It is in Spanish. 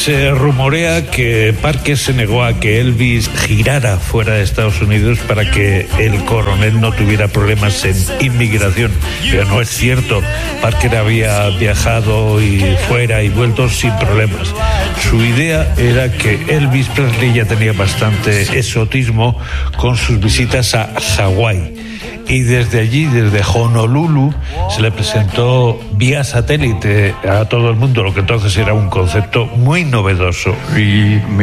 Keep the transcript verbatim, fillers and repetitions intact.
Se rumorea que Parker se negó a que Elvis girara fuera de Estados Unidos para que el coronel no tuviera problemas en inmigración, pero no es cierto. Parker había viajado y fuera y vuelto sin problemas. Su idea era que Elvis Presley ya tenía bastante exotismo con sus visitas a Hawái. Y desde allí, desde Honolulu, se le presentó vía satélite a todo el mundo, lo que entonces era un concepto muy novedoso. Y